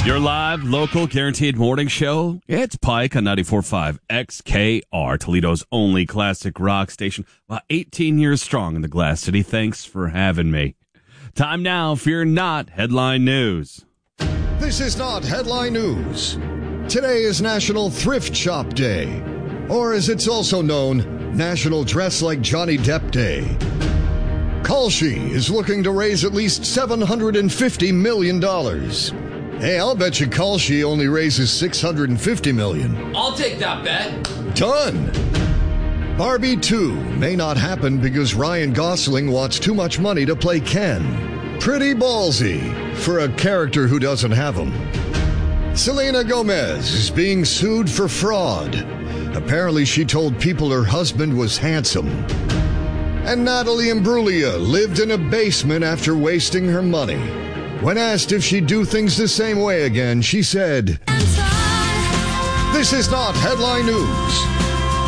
Your live, local, guaranteed morning show. It's Pike on 94.5 XKR, Toledo's only classic rock station. Well, 18 years strong in the Glass City. Thanks for having me. Time now for your Not Headline News. This is not headline news. Today is National Thrift Shop Day, or as it's also known, National Dress Like Johnny Depp Day. Kalshi is looking to raise at least $750 million. Hey, I'll bet you Kalshi only raises $650 million. I'll take that bet. Done. Barbie 2 may not happen because Ryan Gosling wants too much money to play Ken. Pretty ballsy for a character who doesn't have them. Selena Gomez is being sued for fraud. Apparently she told people her husband was handsome. And Natalie Imbruglia lived in a basement after wasting her money. When asked if she'd do things the same way again, she said, "This is not headline news.